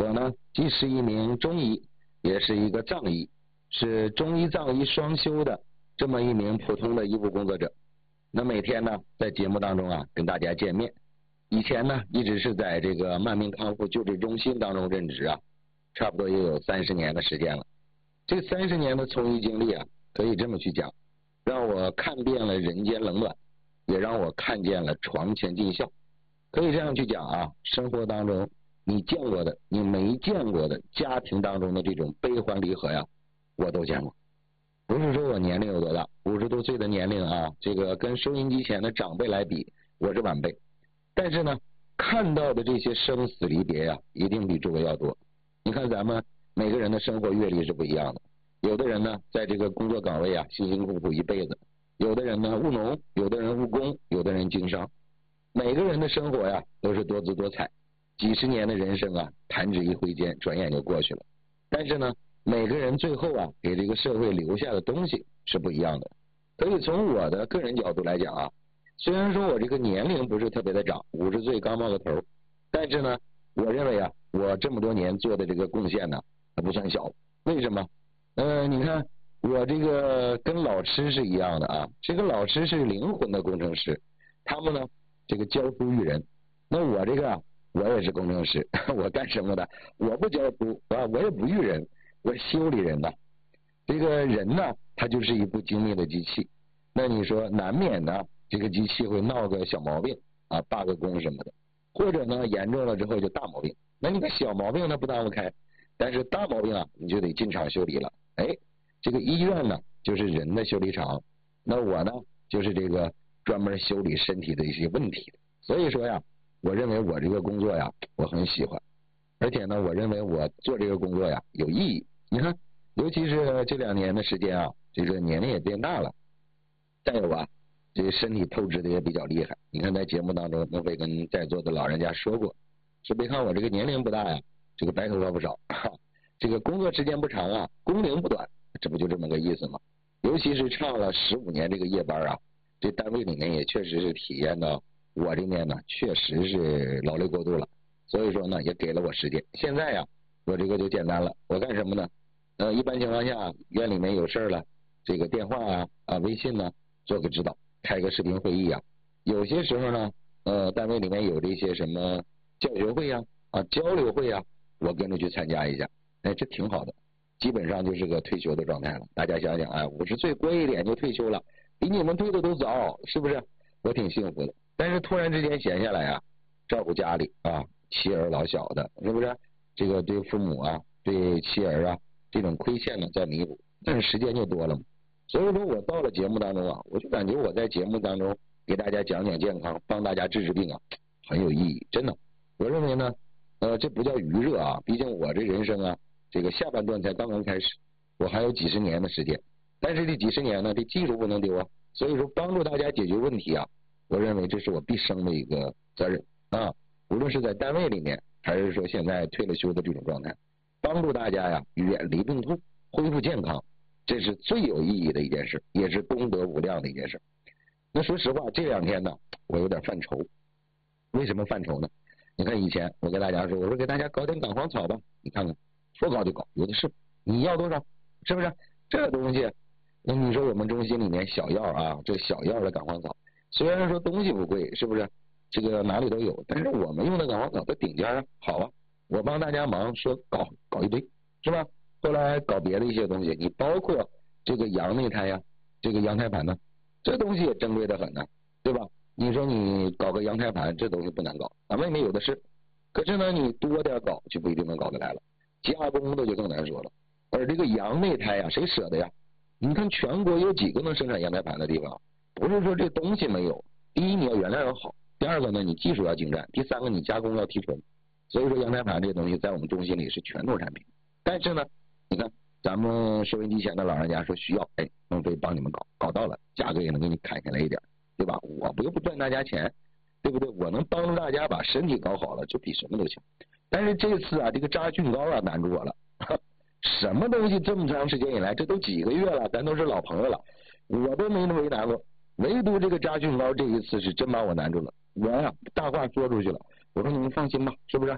我呢既是一名中医，也是一个藏医，是中医藏医双修的这么一名普通的医务工作者。那每天呢在节目当中啊跟大家见面。以前呢一直是在这个慢病康复救治中心当中任职啊，差不多也有30年的时间了。这30年的从医经历啊，可以这么去讲，让我看遍了人间冷暖，也让我看见了床前尽孝。可以这样去讲啊，生活当中你见过的你没见过的家庭当中的这种悲欢离合呀，我都见过。不是说我年龄有多大，50多岁的年龄啊，这个跟收音机前的长辈来比，我是晚辈。但是呢，看到的这些生死离别呀，一定比诸位要多。你看咱们每个人的生活阅历是不一样的，有的人呢在这个工作岗位啊辛辛苦苦一辈子，有的人呢务农，有的人务工，有的人经商。每个人的生活呀都是多姿多彩，几十年的人生啊弹指一挥间，转眼就过去了。但是呢，每个人最后啊给这个社会留下的东西是不一样的。所以从我的个人角度来讲啊，虽然说我这个年龄不是特别的长，50岁刚冒个头，但是呢，我认为啊，我这么多年做的这个贡献呢，还不算小。为什么？你看我这个跟老师是一样的啊，这个老师是灵魂的工程师，他们呢这个教书育人。那我这个啊，我也是工程师，我干什么的？我不教书啊，我也不育人，我修理人的。这个人呢，他就是一部精密的机器，那你说难免呢，这个机器会闹个小毛病啊，罢个工什么的，或者呢严重了之后就大毛病。那你个小毛病呢不耽误开，但是大毛病啊你就得进厂修理了。这个医院呢就是人的修理厂，那我呢就是这个专门修理身体的一些问题。所以说呀，我认为我这个工作呀我很喜欢，而且呢我认为我做这个工作呀有意义。你看尤其是这2年的时间啊，这个年龄也变大了，再有啊这个身体透支的也比较厉害。你看在节目当中孟非跟在座的老人家说过，说别看我这个年龄不大呀，这个白头发不少，这个工作时间不长啊，工龄不短，这不就这么个意思吗？尤其是唱了15年这个夜班啊，这单位里面也确实是体验到我这面呢确实是劳累过度了，所以说呢也给了我时间。现在呀我这个就简单了，我干什么呢？一般情况下院里面有事了，这个电话啊微信呢做个指导，开个视频会议啊。有些时候呢单位里面有这些什么教学会交流会我跟着去参加一下，这挺好的。基本上就是个退休的状态了。大家想想50岁过一点就退休了，比你们退的都早，是不是？我挺幸福的。但是突然之间闲下来照顾家里妻儿老小的，是不是？这个对父母对妻儿这种亏欠呢在弥补，但是时间就多了嘛。所以说我到了节目当中我就感觉我在节目当中给大家讲讲健康，帮大家治病很有意义，真的。我认为呢这不叫余热毕竟我这人生这个下半段才刚刚开始，我还有几十年的时间，但是这几十年呢这技术不能丢所以说帮助大家解决问题我认为这是我毕生的一个责任无论是在单位里面还是说现在退了休的这种状态，帮助大家远离病痛，恢复健康，这是最有意义的一件事，也是功德无量的一件事。那说实话这2天呢我有点犯愁。为什么犯愁呢？你看以前我跟大家说，我说给大家搞点感黄草吧，你看看说搞就搞，有的是，你要多少？是不是？这东西那你说我们中心里面小药这小药的感黄草，虽然说东西不贵，是不是？这个哪里都有，但是我们用的感黄草的顶尖好我帮大家忙说搞一堆，是吧？后来搞别的一些东西，你包括这个羊内胎这个羊胎盘呢，这东西也珍贵的很呢，对吧？你说你搞个羊胎盘，这东西不难搞，咱们也没有的是。可是呢你多点搞就不一定能搞得来了，加工的就更难说了。而这个羊内胎谁舍得呀？你看全国有几个能生产羊胎盘的地方？不是说这东西没有，第一你要原料要好，第二个呢你技术要精湛，第三个你加工要提纯。所以说羊胎盘这东西在我们中心里是拳头产品。但是呢你看咱们收音机前的老人家说需要，孟非帮你们搞到了，价格也能给你砍下来一点，对吧？我又不赚大家钱，对不对？我能帮助大家把身体搞好了，就比什么都强。但是这次这个扎菌膏难住我了。什么东西这么长时间以来，这都几个月了，咱都是老朋友了，我都没为难过，唯独这个扎菌膏这一次是真把我难住了。我大话说出去了，我说你们放心吧，是不是？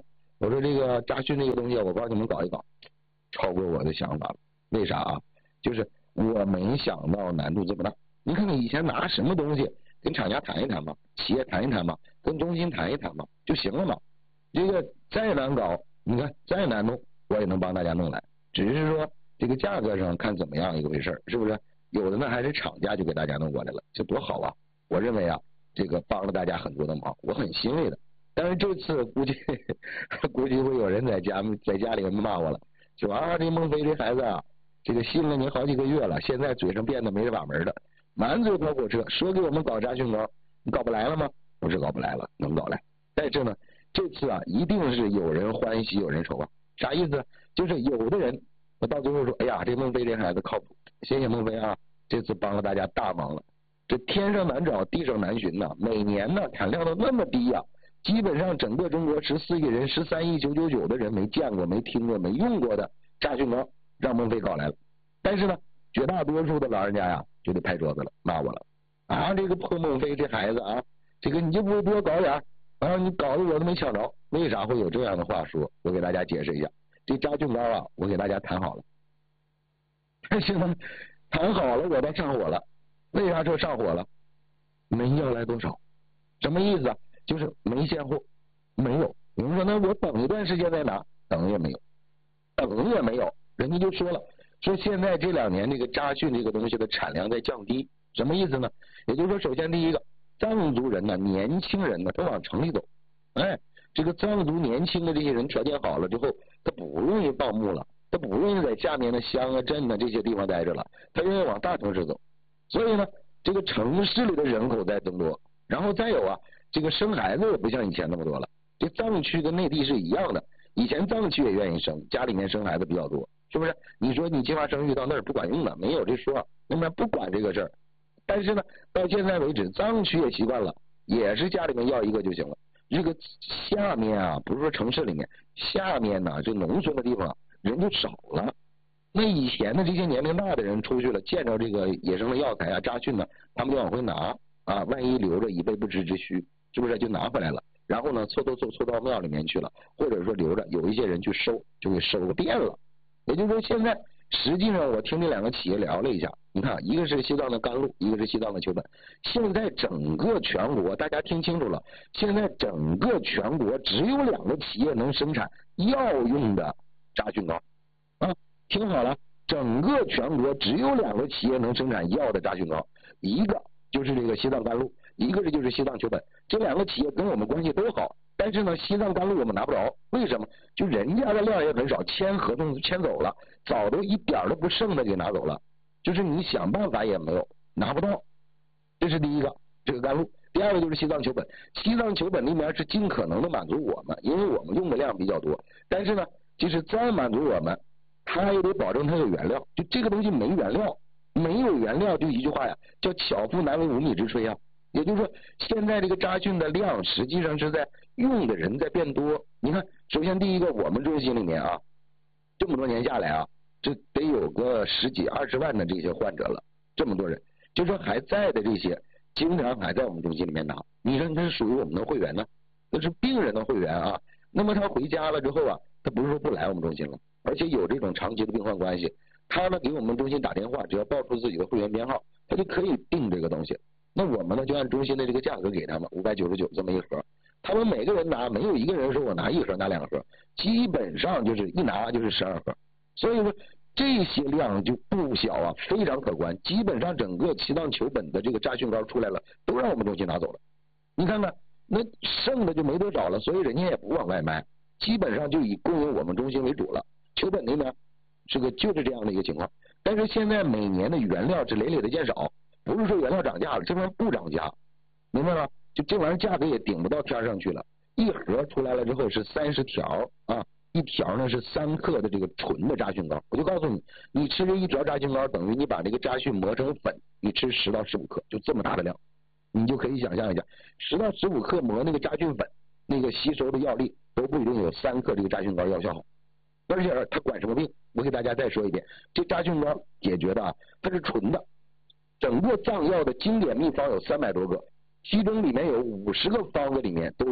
我说这个扎菌这个东西，我帮你们搞一搞，超过我的想法了。为啥啊？就是我没想到难度这么大。你看你以前拿什么东西跟厂家谈一谈嘛，企业谈一谈嘛，跟中心谈一谈嘛就行了嘛。这个再难搞，你看再难弄，我也能帮大家弄来，只是说这个价格上看怎么样一个回事，是不是？有的呢还是厂家就给大家弄过来了，这多好啊！我认为啊，这个帮了大家很多的忙，我很欣慰的。但是这次估计会有人在家里面骂我了，说啊，这孟非这孩子啊，这个信了你好几个月了，现在嘴上变得没把门的，满嘴跑火车，说给我们搞扎菌膏，你搞不来了吗？不是搞不来了，能搞来。但是呢，这次啊，一定是有人欢喜有人愁啊。啥意思？就是有的人我到最后说，哎呀，这孟非这孩子靠谱，谢谢孟非啊，这次帮了大家大忙了。这天上难找，地上难寻呐，每年呢产量都那么低呀。基本上整个中国14亿人，13亿999的人没见过、没听过、没用过的扎菌膏，让孟非搞来了。但是呢，绝大多数的老人家呀，就得拍桌子了，骂我了啊！这个破孟非这孩子啊，这个你就不多搞点啊？你搞得我都没抢着。为啥会有这样的话说？我给大家解释一下。这扎菌膏啊，我给大家谈好了，但是呢，谈好了我倒上火了。为啥说上火了？没要来多少？什么意思啊？就是没现货，没有。有人说那我等一段时间再拿，等也没有，等也没有。人家就说了，说现在这2年这个扎菌这个东西的产量在降低，什么意思呢？也就是说，首先第一个，藏族人呢，年轻人呢，都往城里走。哎，这个藏族年轻的这些人条件好了之后，他不愿意放牧了，他不愿意在下面的乡啊镇啊这些地方待着了，他愿意往大城市走。所以呢，这个城市里的人口在增多，然后再有啊。这个生孩子也不像以前那么多了，这藏区跟内地是一样的，以前藏区也愿意生，家里面生孩子比较多，是不是？你说你计划生育到那儿不管用的，没有这说，那么不管这个事儿。但是呢，到现在为止，藏区也习惯了，也是家里面要一个就行了。这个下面啊，不是说城市里面，下面呢，这农村的地方人就少了。那以前的这些年龄大的人出去了，见着这个野生的药材啊、扎菌呢，他们就往回拿啊，万一留着以备不时之需。是不是就拿回来了？然后呢，凑到庙里面去了，或者说留着，有一些人去收，就给收个遍了。也就是说，现在实际上我听这2个企业聊了一下，你看，一个是西藏的甘露，一个是西藏的丘本。现在整个全国，大家听清楚了，现在整个全国只有2个企业能生产药用的扎菌膏啊，听好了，整个全国只有2个企业能生产药的扎菌膏，一个就是这个西藏甘露。一个是就是西藏丘本，这2个企业跟我们关系都好，但是呢，西藏甘露我们拿不着，为什么？就人家的量也很少，签合同签走了，早都一点都不剩的给拿走了，就是你想办法也没有拿不到，这是第一个，这个甘露。第二个就是西藏丘本，西藏丘本那边是尽可能的满足我们，因为我们用的量比较多，但是呢，就是再满足我们，他也得保证它有原料，就这个东西没原料，没有原料就一句话呀，叫巧妇难为无米之炊啊。也就是说，现在这个扎菌的量实际上是在用的人在变多。你看，首先第一个，我们中心里面啊，这么多年下来啊，这得有个10几20万的这些患者了，这么多人，就说还在的这些，经常还在我们中心里面拿。你说这是属于我们的会员呢，那是病人的会员啊。那么他回家了之后啊，他不是说不来我们中心了，而且有这种长期的病患关系，他呢给我们中心打电话，只要报出自己的会员编号，他就可以订这个东西。那我们呢就按中心的这个价格给他们599这么一盒，他们每个人拿，没有一个人说我拿1盒拿2盒，基本上就是一拿就是12盒，所以说这些量就不小啊，非常可观。基本上整个西藏丘本的这个扎菌膏出来了，都让我们中心拿走了。你看看那剩的就没多少了，所以人家也不往外卖，基本上就以供应我们中心为主了。丘本那边就是这样的一个情况，但是现在每年的原料是累累的减少。不是说原料涨价了，这玩意儿不涨价，明白吗？就这玩意儿价格也顶不到天上去了。一盒出来了之后是30条啊，一条呢是3克的这个纯的扎菌膏。我就告诉你，你吃这一条扎菌膏，等于你把这个扎菌磨成粉，你吃10到15克，就这么大的量，你就可以想象一下，10到15克磨那个扎菌粉，那个吸收的药力都不一定有3克这个扎菌膏药效好。而且它管什么病？我给大家再说一遍，这扎菌膏解决的啊，它是纯的。整个藏药的经典秘方有300多个，其中里面有50个方子里面都